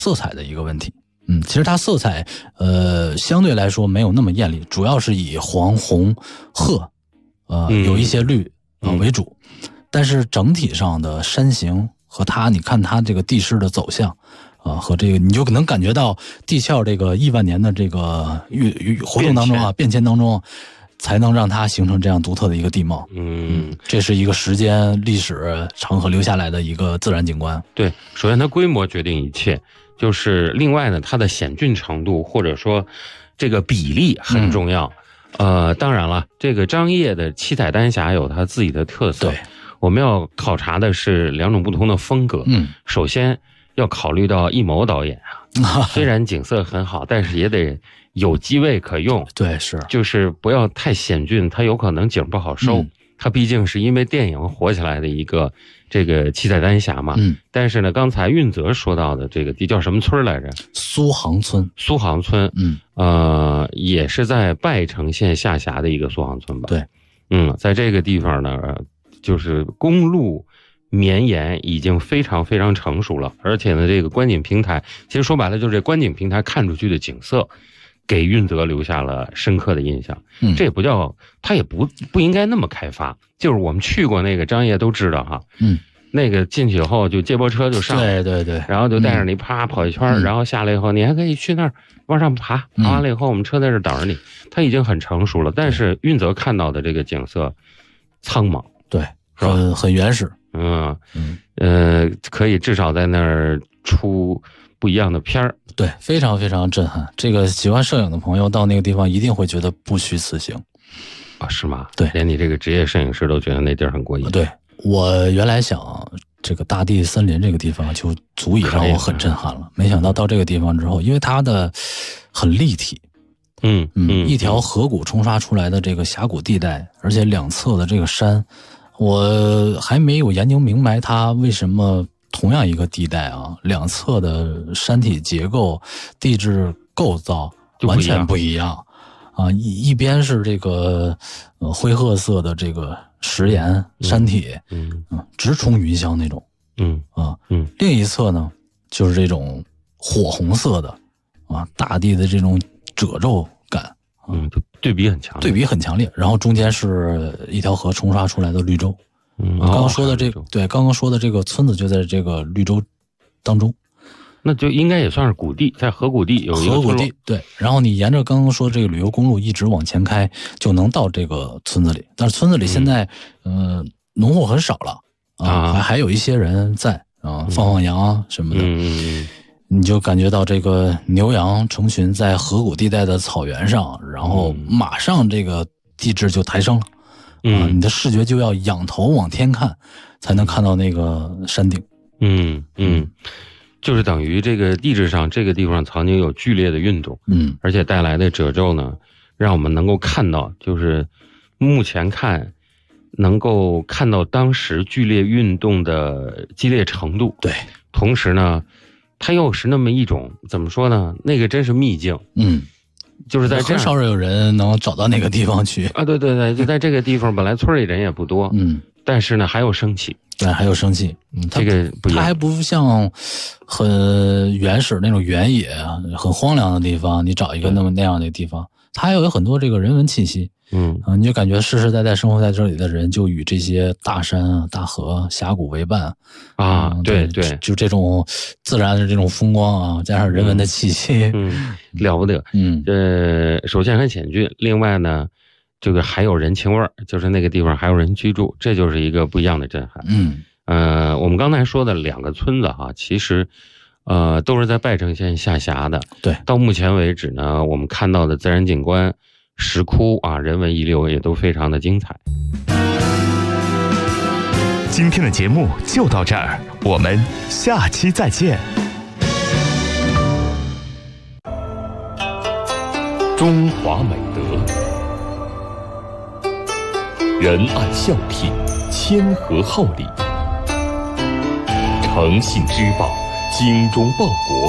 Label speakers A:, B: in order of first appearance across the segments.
A: 色彩的一个问题。其实它色彩相对来说没有那么艳丽，主要是以黄、红、褐有一些绿为主，但是整体上的山形和你看它这个地势的走向和这个你就能感觉到地壳这个亿万年的这个活动当中变迁当中，才能让它形成这样独特的一个地貌。这是一个时间历史长河留下来的一个自然景观。
B: 对，首先它规模决定一切，就是另外呢，它的险峻程度或者说这个比例很重要。当然了，这个张掖的七彩丹霞有它自己的特色。
A: 对，
B: 我们要考察的是两种不同的风格。首先要考虑到易谋导演虽然景色很好，但是也得有机位可用。
A: 对，是，
B: 就是不要太险峻，它有可能景不好收。它毕竟是因为电影火起来的一个这个七彩丹霞嘛。但是呢，刚才运泽说到的这个地叫什么村来着？
A: 苏杭村。
B: 苏杭村，也是在拜城县下辖的一个苏杭村吧？
A: 对，
B: 在这个地方呢，就是公路绵延已经非常非常成熟了，而且呢，这个观景平台，其实说白了就是这观景平台看出去的景色，给运泽留下了深刻的印象。这也不叫，它也不应该那么开发。就是我们去过那个张掖都知道哈。那个进去以后就接驳车就上，
A: 对，
B: 然后就带着你啪跑一圈，然后下来以后你还可以去那儿往上爬，爬完了以后我们车在这等着你。它已经很成熟了，但是运泽看到的这个景色苍茫，
A: 对，很原始。
B: 可以至少在那儿出不一样的片儿。
A: 对，非常非常震撼。这个喜欢摄影的朋友到那个地方一定会觉得不虚此行。
B: 是吗？
A: 对，
B: 连你这个职业摄影师都觉得那地儿很过瘾。
A: 对，我原来想这个大地森林这个地方就足以让我很震撼了，没想到到这个地方之后，因为它的很立体。一条河谷冲刷出来的这个峡谷地带，而且两侧的这个山，我还没有研究明白它为什么同样一个地带两侧的山体结构、地质构造完全不一样一边是这个灰褐色的这个石岩山体，直冲云霄那种，另一侧呢就是这种火红色的大地的这种褶皱感，
B: 对比很强烈，
A: 然后中间是一条河冲刷出来的绿洲。刚刚说的这个村子就在这个绿洲当中。
B: 那就应该也算是谷地，在河谷地有一个
A: 河谷地，对。然后你沿着刚刚说这个旅游公路一直往前开，就能到这个村子里。但是村子里现在农户很少了还有一些人在放羊什么的。你就感觉到这个牛羊成群在河谷地带的草原上，然后马上这个地质就抬升了你的视觉就要仰头往天看，才能看到那个山顶。
B: 就是等于这个地质上这个地方曾经有剧烈的运动，而且带来的褶皱呢，让我们能够看到，就是目前看能够看到当时剧烈运动的激烈程度。
A: 对，
B: 同时呢它又是那么一种怎么说呢，那个真是秘境。就是在
A: 很少有人能找到那个地方去
B: 对，就在这个地方本来村里人也不多，但是呢还有生气。
A: 对，还有生气。
B: 这个不一样，
A: 它还不像很原始那种原野很荒凉的地方，你找一个那样的地方，它还有很多这个人文气息。你就感觉世世代代生活在这里的人就与这些大山大河峡谷为伴
B: 对，
A: 就这种自然的这种风光加上人文的气息，
B: 了不得。首先很险峻，另外呢这个还有人情味儿，就是那个地方还有人居住，这就是一个不一样的震撼。我们刚才说的两个村子其实都是在拜城县下辖的。
A: 对，
B: 到目前为止呢，我们看到的自然景观、石窟人文遗留也都非常的精彩。
C: 今天的节目就到这儿，我们下期再见。
D: 中华美德，仁爱孝悌，谦和好礼，诚信之报，精忠报国，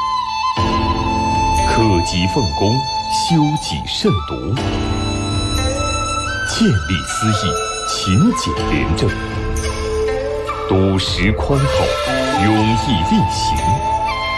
D: 克己奉公，修己慎独，见利思义，勤俭廉政，笃实宽厚，勇毅力行。